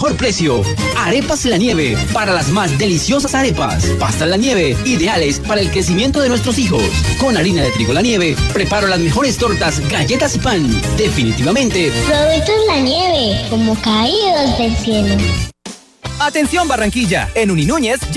mejor precio. Arepas La Nieve, para las más deliciosas arepas. Pastas La Nieve, ideales para el crecimiento de nuestros hijos. Con harina de trigo La Nieve, preparo las mejores tortas, galletas y pan. Definitivamente, Productos La Nieve, como caídos del cielo. Atención Barranquilla, en Uninúñez